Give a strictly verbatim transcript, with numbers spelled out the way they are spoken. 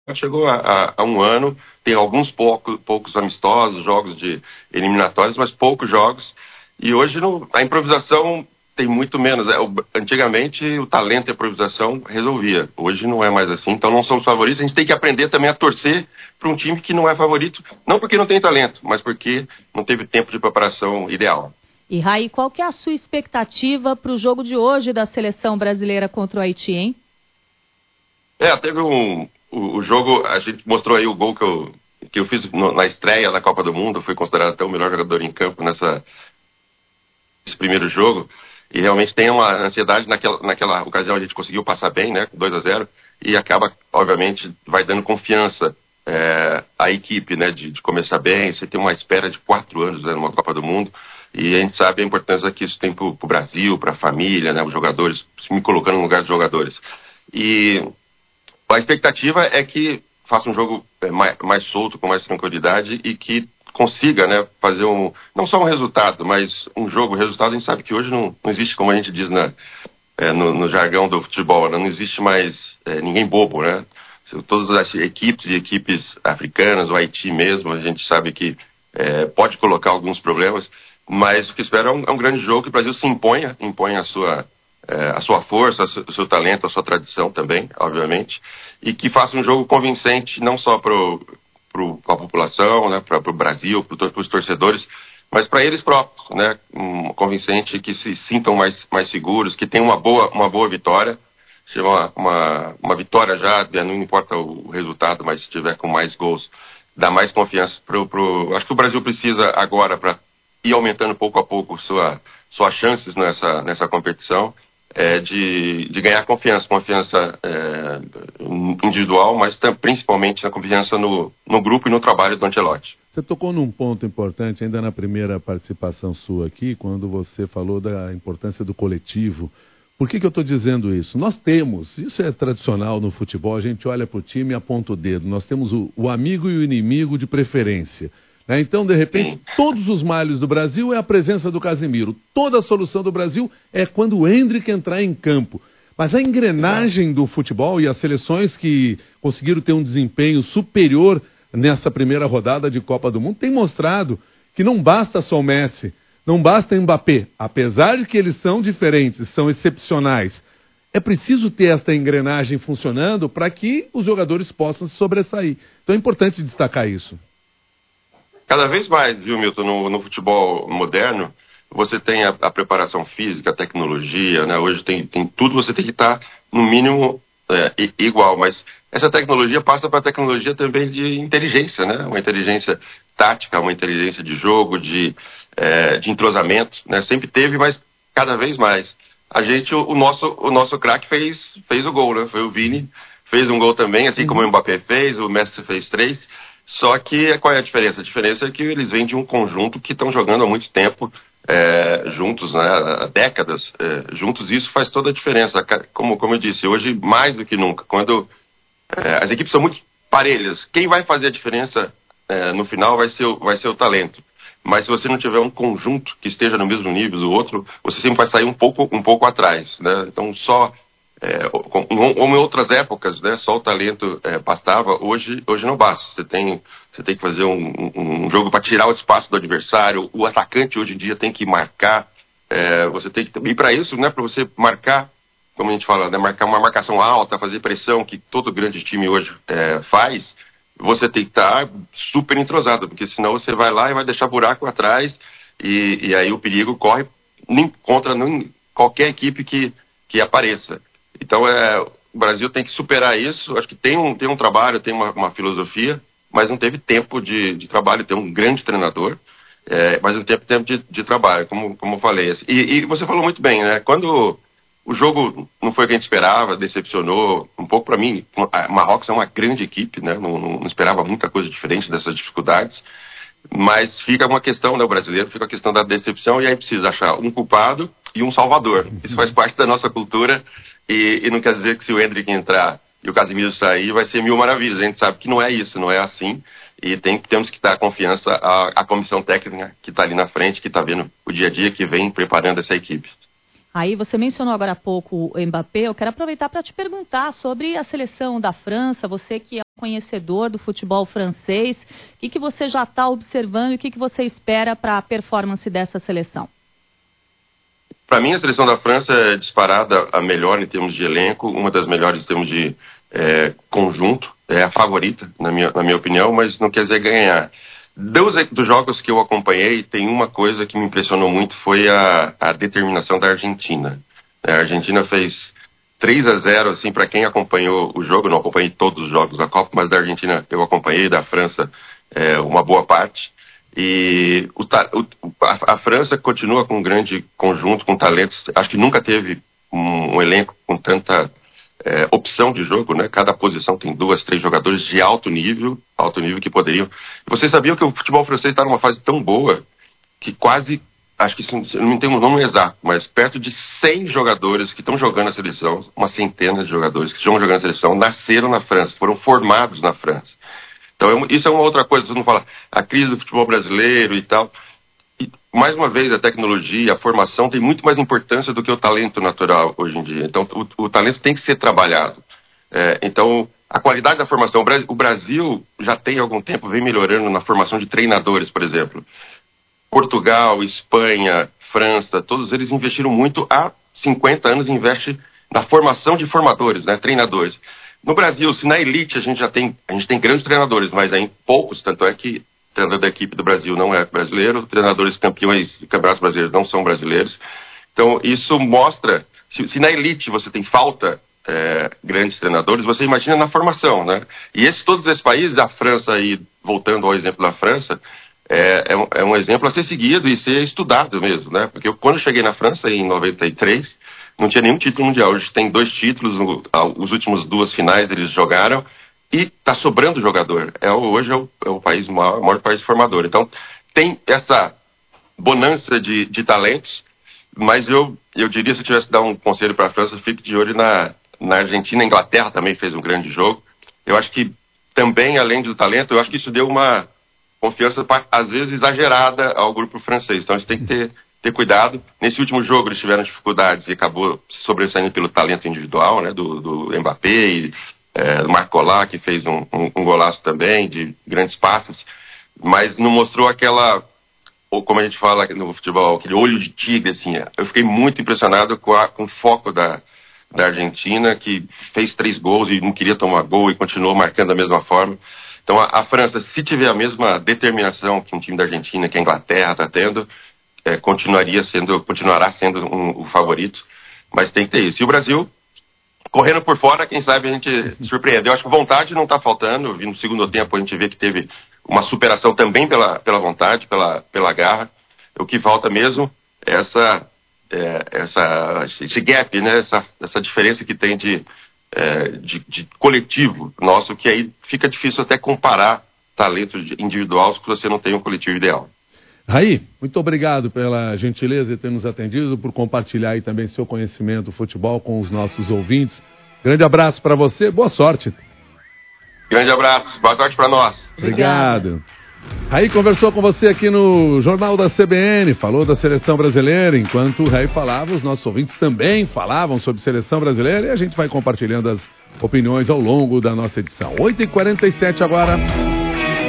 chegou a, a, a um ano, tem alguns pouco, poucos amistosos, jogos de eliminatórios, mas poucos jogos. E hoje não, a improvisação tem muito menos. É, o, antigamente o talento e a improvisação resolvia. Hoje não é mais assim, então não somos favoritos. A gente tem que aprender também a torcer para um time que não é favorito, não porque não tem talento, mas porque não teve tempo de preparação ideal. E Raí, qual que é a sua expectativa para o jogo de hoje da seleção brasileira contra o Haiti, hein? É, teve um... O, o jogo, a gente mostrou aí o gol que eu, que eu fiz no, na estreia da Copa do Mundo. Fui considerado até o melhor jogador em campo nessa, nesse primeiro jogo. E realmente tem uma ansiedade. Naquela, naquela ocasião a gente conseguiu passar bem, né? dois a zero. E acaba, obviamente, vai dando confiança é, à equipe, né? De, de começar bem. Você tem uma espera de quatro anos, né, numa Copa do Mundo. E a gente sabe a importância que isso tem para o Brasil, para a família, né? Os jogadores, me colocando no lugar dos jogadores. E a expectativa é que faça um jogo mais, mais solto, com mais tranquilidade e que consiga, né, fazer um, não só um resultado, mas um jogo. O resultado a gente sabe que hoje não, não existe, como a gente diz na, é, no, no jargão do futebol, né, não existe mais é, ninguém bobo, né? Todas as equipes e equipes africanas, o Haiti mesmo, a gente sabe que é, pode colocar alguns problemas, mas o que espero é um, é um grande jogo, que o Brasil se imponha, imponha a sua... É, a sua força, o seu talento, a sua tradição também, obviamente, e que faça um jogo convincente não só para a população, né, para o Brasil, para os torcedores, mas para eles próprios, né, um convincente, que se sintam mais, mais seguros, que tenham uma boa, uma boa vitória, uma, uma, uma vitória já, não importa o resultado, mas se tiver com mais gols, dá mais confiança para o... Acho que o Brasil precisa agora, para ir aumentando pouco a pouco sua, suas chances nessa, nessa competição, É, de, de ganhar confiança, confiança é, individual, mas principalmente na confiança no, no grupo e no trabalho do Ancelotti. Você tocou num ponto importante ainda na primeira participação sua aqui, quando você falou da importância do coletivo. Por que que eu estou dizendo isso? Nós temos, isso é tradicional no futebol, a gente olha para o time e aponta o dedo. Nós temos o, o amigo e o inimigo de preferência. Então, de repente, Sim. todos os males do Brasil é a presença do Casemiro. Toda a solução do Brasil é quando o Endrick entrar em campo. Mas a engrenagem do futebol e as seleções que conseguiram ter um desempenho superior nessa primeira rodada de Copa do Mundo tem mostrado que não basta só o Messi, não basta o Mbappé. Apesar de que eles são diferentes, são excepcionais, é preciso ter esta engrenagem funcionando para que os jogadores possam se sobressair. Então é importante destacar isso. Cada vez mais, viu, Milton, no, no futebol moderno, você tem a, a preparação física, a tecnologia, né? Hoje tem, tem tudo, você tem que estar, no mínimo, é, igual. Mas essa tecnologia passa para a tecnologia também de inteligência, né? Uma inteligência tática, uma inteligência de jogo, de, é, de entrosamento, né? Sempre teve, mas cada vez mais. A gente, o, o nosso, o nosso craque fez, fez o gol, né? Foi o Vini, fez um gol também, assim como o Mbappé fez, o Messi fez três. Só que qual é a diferença? A diferença é que eles vêm de um conjunto que estão jogando há muito tempo é, juntos, né, há décadas é, juntos. Isso faz toda a diferença. Como, como eu disse, hoje mais do que nunca, quando é, as equipes são muito parelhas, quem vai fazer a diferença é, no final vai ser, o, vai ser o talento. Mas se você não tiver um conjunto que esteja no mesmo nível do outro, você sempre vai sair um pouco, um pouco atrás, né? Então só... É, como em outras épocas, né, só o talento é, bastava, hoje, hoje não basta. Você tem, você tem que fazer um, um, um jogo para tirar o espaço do adversário. O atacante hoje em dia tem que marcar. É, você tem que, e para isso, né, para você marcar, como a gente fala, né, marcar uma marcação alta, fazer pressão, que todo grande time hoje é, faz, você tem que estar super entrosado, porque senão você vai lá e vai deixar buraco atrás, e, e aí o perigo corre nem, contra nem, qualquer equipe que, que apareça. Então, é, o Brasil tem que superar isso. Acho que tem um, tem um trabalho, tem uma, uma filosofia, mas não teve tempo de, de trabalho. Tem um grande treinador, é, mas não teve tempo de, de trabalho, como, como eu falei. E, e você falou muito bem, né? Quando o jogo não foi o que a gente esperava, decepcionou um pouco para mim. A Marrocos é uma grande equipe, né? Não, não, não esperava muita coisa diferente dessas dificuldades. Mas fica uma questão, né, o brasileiro, fica a questão da decepção, e aí precisa achar um culpado e um salvador. Isso faz parte da nossa cultura, e, e não quer dizer que se o Endrick entrar e o Casemiro sair, vai ser mil maravilhas. A gente sabe que não é isso, não é assim, e tem, temos que dar confiança à, à comissão técnica que está ali na frente, que está vendo o dia a dia, que vem preparando essa equipe. Aí você mencionou agora há pouco o Mbappé, eu quero aproveitar para te perguntar sobre a seleção da França, você que é um conhecedor do futebol francês, o que, que você já está observando e o que, que você espera para a performance dessa seleção? Para mim, a seleção da França é disparada a melhor em termos de elenco, uma das melhores em termos de é, conjunto, é a favorita, na minha, na minha opinião, mas não quer dizer ganhar. Dos, dos jogos que eu acompanhei, tem uma coisa que me impressionou muito, foi a, a determinação da Argentina. A Argentina fez três a zero, assim, para quem acompanhou o jogo, não acompanhei todos os jogos da Copa, mas da Argentina eu acompanhei, da França é, uma boa parte. E o, o, a, a França continua com um grande conjunto, com talentos, acho que nunca teve um, um elenco com tanta é, opção de jogo, né? Cada posição tem duas, três jogadores de alto nível, alto nível que poderiam... Vocês sabiam que o futebol francês está numa fase tão boa que quase, acho que não tem um nome exato, mas perto de cem jogadores que estão jogando a seleção, uma centena de jogadores que estão jogando a seleção, nasceram na França, foram formados na França. Então isso é uma outra coisa, você não fala a crise do futebol brasileiro e tal. E, mais uma vez, a tecnologia, a formação tem muito mais importância do que o talento natural hoje em dia. Então o, o talento tem que ser trabalhado. É, então a qualidade da formação, o Brasil já tem algum tempo, vem melhorando na formação de treinadores, por exemplo. Portugal, Espanha, França, todos eles investiram muito há cinquenta anos, investe na formação de formadores, né, treinadores. No Brasil, se na elite a gente já tem, a gente tem grandes treinadores, mas aí poucos, tanto é que o treinador da equipe do Brasil não é brasileiro, treinadores campeões de campeonatos brasileiros não são brasileiros. Então isso mostra, se, se na elite você tem falta é, grandes treinadores, você imagina na formação, né? E esses, todos esses países, a França aí, voltando ao exemplo da França, é, é, um, é um exemplo a ser seguido e ser estudado mesmo, né? Porque eu, quando eu cheguei na França em noventa e três, não tinha nenhum título mundial. Hoje tem dois títulos, no, os últimos duas finais eles jogaram e está sobrando jogador. É, hoje é o, é o país maior, o maior país formador. Então tem essa bonança de, de talentos, mas eu, eu diria, se eu tivesse que dar um conselho para a França, fique de olho na, na Argentina. A Inglaterra também fez um grande jogo. Eu acho que também, além do talento, eu acho que isso deu uma confiança, às vezes, exagerada ao grupo francês. Então, eles têm que ter, ter cuidado. Nesse último jogo, eles tiveram dificuldades e acabou se sobressaindo pelo talento individual, né, do, do Mbappé e é, do Marcolá, que fez um, um, um golaço também, de grandes passes, mas não mostrou aquela, ou como a gente fala no futebol, aquele olho de tigre, assim. Eu fiquei muito impressionado com, a, com o foco da, da Argentina, que fez três gols e não queria tomar gol e continuou marcando da mesma forma. Então a, a França, se tiver a mesma determinação que um time da Argentina, que a Inglaterra está tendo, é, continuaria sendo, continuará sendo um, o favorito, mas tem que ter isso. E o Brasil, correndo por fora, quem sabe a gente surpreende. Eu acho que vontade não está faltando. No segundo tempo a gente vê que teve uma superação também pela, pela vontade, pela, pela garra. O que falta mesmo é essa, é, essa, esse gap, né? essa, essa diferença que tem de, é, de, de coletivo nosso, que aí fica difícil até comparar talentos individuais se você não tem um coletivo ideal. Raí, muito obrigado pela gentileza de ter nos atendido, por compartilhar aí também seu conhecimento do futebol com os nossos ouvintes. Grande abraço para você, boa sorte. Grande abraço, boa sorte para nós. Obrigado. Raí conversou com você aqui no Jornal da C B N, falou da seleção brasileira. Enquanto o Raí falava, os nossos ouvintes também falavam sobre seleção brasileira e a gente vai compartilhando as opiniões ao longo da nossa edição. oito e quarenta e sete agora.